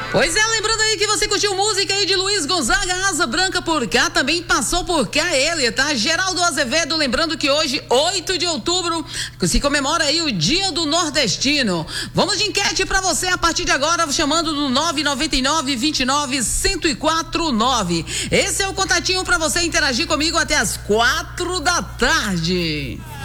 Pois é, lembrando aí que você curtiu música aí de Luiz Gonzaga, Asa Branca por cá, também passou por cá ele, tá? Geraldo Azevedo, lembrando que hoje, 8 de outubro, se comemora aí o Dia do Nordestino. Vamos de enquete pra você a partir de agora, chamando no 999-29-1049. Esse é o contatinho pra você interagir comigo até as 4 da tarde.